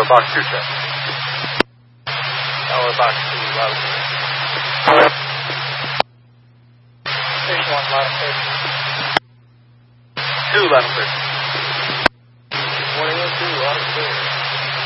box 2 check. Tower box 2, loud and clear. Station 1, loud and clear. 2, loud and clear. 21-2, loud and clear.